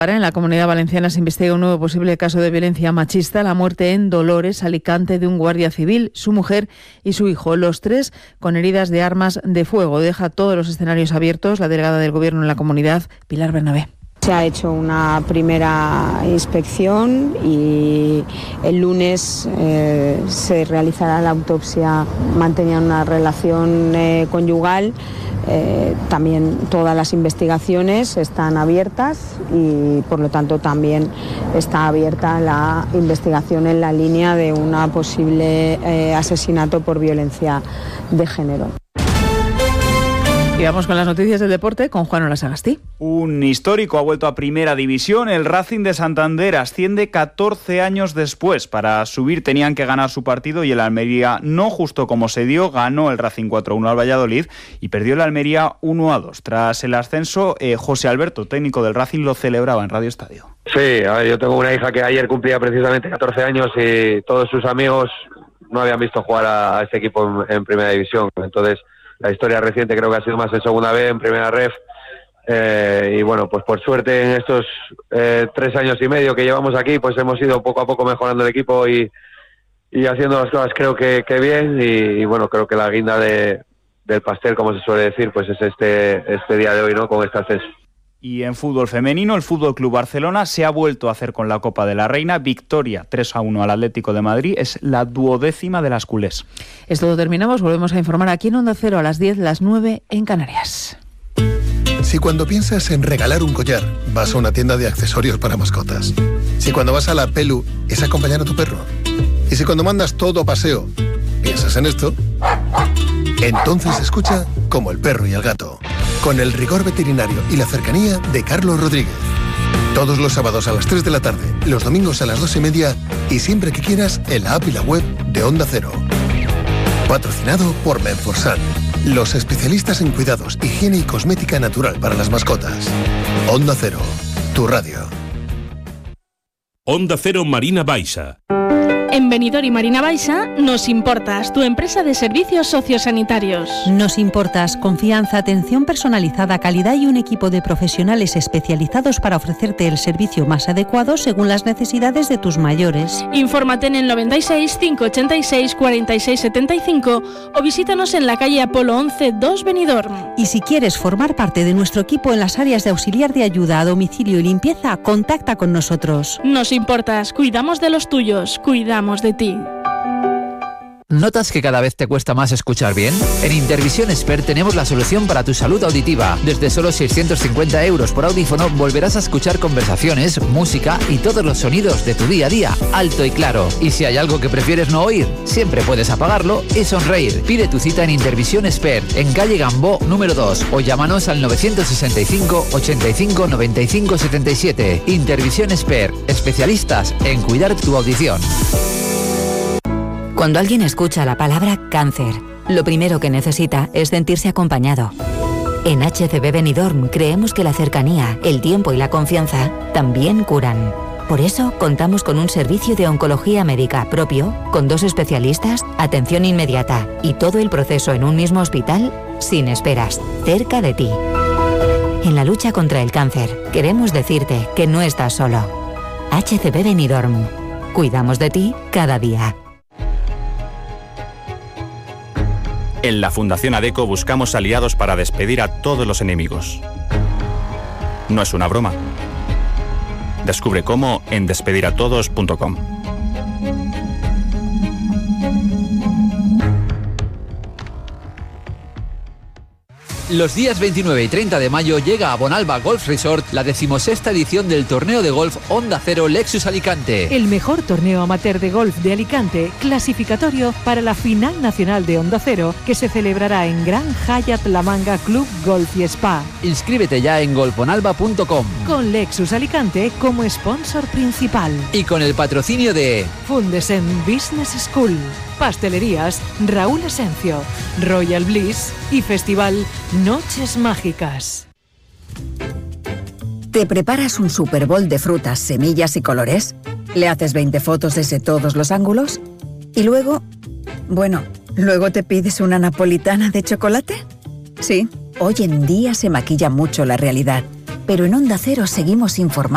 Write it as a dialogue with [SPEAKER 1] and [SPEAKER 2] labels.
[SPEAKER 1] En la Comunidad Valenciana se investiga un nuevo posible caso de violencia machista, la muerte en Dolores, Alicante, de un guardia civil, su mujer y su hijo, los tres con heridas de armas de fuego. Deja todos los escenarios abiertos la delegada del Gobierno en la comunidad, Pilar Bernabé.
[SPEAKER 2] Se ha hecho una primera inspección y el lunes se realizará la autopsia. Mantenían una relación conyugal. También todas las investigaciones están abiertas y por lo tanto también está abierta la investigación en la línea de una posible asesinato por violencia de género.
[SPEAKER 1] Y vamos con las noticias del deporte con Juan Olasagasti.
[SPEAKER 3] Un histórico ha vuelto a Primera División. El Racing de Santander asciende 14 años después. Para subir tenían que ganar su partido y el Almería, no justo como se dio, ganó el Racing 4-1 al Valladolid y perdió el Almería 1-2. Tras el ascenso, José Alberto, técnico del Racing, lo celebraba en Radio Estadio.
[SPEAKER 4] Sí, a ver, yo tengo una hija que ayer cumplía precisamente 14 años y todos sus amigos no habían visto jugar a este equipo en Primera División. Entonces, la historia reciente creo que ha sido más en Segunda B, en Primera Ref, y bueno, pues por suerte en estos 3 años y medio que llevamos aquí, pues hemos ido poco a poco mejorando el equipo y haciendo las cosas creo que bien, y bueno, creo que la guinda del pastel, como se suele decir, pues es este día de hoy, ¿no?, con este ascenso.
[SPEAKER 3] Y en fútbol femenino, el Fútbol Club Barcelona se ha vuelto a hacer con la Copa de la Reina. Victoria 3-1 al Atlético de Madrid. Es la 12ª de las culés.
[SPEAKER 1] Es todo, terminamos. Volvemos a informar aquí en Onda Cero a las 10, las 9 en Canarias.
[SPEAKER 5] Si cuando piensas en regalar un collar, vas a una tienda de accesorios para mascotas. Si cuando vas a la Pelu es acompañar a tu perro. Y si cuando mandas todo a paseo, piensas en esto, entonces escucha Como el perro y el gato, con el rigor veterinario y la cercanía de Carlos Rodríguez. Todos los sábados a las 3 de la tarde, los domingos a las 2:30 y siempre que quieras en la app y la web de Onda Cero. Patrocinado por Menforsan, los especialistas en cuidados, higiene y cosmética natural para las mascotas. Onda Cero, tu radio.
[SPEAKER 6] Onda Cero Marina Baixa.
[SPEAKER 7] En Benidorm y Marina Baixa nos importas, tu empresa de servicios sociosanitarios.
[SPEAKER 8] Nos importas, confianza, atención personalizada, calidad y un equipo de profesionales especializados para ofrecerte el servicio más adecuado según las necesidades de tus mayores.
[SPEAKER 7] Infórmate en el 96 586 46 75 o visítanos en la calle Apolo 11 2 Benidorm.
[SPEAKER 8] Y si quieres formar parte de nuestro equipo en las áreas de auxiliar de ayuda a domicilio y limpieza, contacta con nosotros.
[SPEAKER 7] Nos importas, cuidamos de los tuyos, cuidamos de ti.
[SPEAKER 9] ¿Notas que cada vez te cuesta más escuchar bien? En Intervisión Expert tenemos la solución para tu salud auditiva. Desde solo 650 euros por audífono volverás a escuchar conversaciones, música y todos los sonidos de tu día a día, alto y claro. Y si hay algo que prefieres no oír, siempre puedes apagarlo y sonreír. Pide tu cita en Intervisión Expert, en calle Gambó, número 2, o llámanos al 965 85 95 77. Intervisión Expert, especialistas en cuidar tu audición.
[SPEAKER 10] Cuando alguien escucha la palabra cáncer, lo primero que necesita es sentirse acompañado. En HCB Benidorm creemos que la cercanía, el tiempo y la confianza también curan. Por eso contamos con un servicio de oncología médica propio, con 2 especialistas, atención inmediata y todo el proceso en un mismo hospital, sin esperas, cerca de ti. En la lucha contra el cáncer, queremos decirte que no estás solo. HCB Benidorm. Cuidamos de ti cada día.
[SPEAKER 11] En la Fundación ADECO buscamos aliados para despedir a todos los enemigos. No es una broma. Descubre cómo en despediratodos.com.
[SPEAKER 9] Los días 29 y 30 de mayo llega a Bonalba Golf Resort la 16ª edición del torneo de golf Onda Cero Lexus Alicante.
[SPEAKER 12] El mejor torneo amateur de golf de Alicante, clasificatorio para la final nacional de Onda Cero, que se celebrará en Gran Hyatt La Manga Club Golf y Spa.
[SPEAKER 9] Inscríbete ya en golfbonalba.com.
[SPEAKER 12] Con Lexus Alicante como sponsor principal.
[SPEAKER 9] Y con el patrocinio de
[SPEAKER 12] Fundesen Business School, Pastelerías Raúl Asencio, Royal Bliss y Festival Noches Mágicas.
[SPEAKER 13] ¿Te preparas un Super Bowl de frutas, semillas y colores? ¿Le haces 20 fotos desde todos los ángulos? ¿Y luego? Bueno, ¿luego te pides una napolitana de chocolate? Sí, hoy en día se maquilla mucho la realidad, pero en Onda Cero seguimos informando.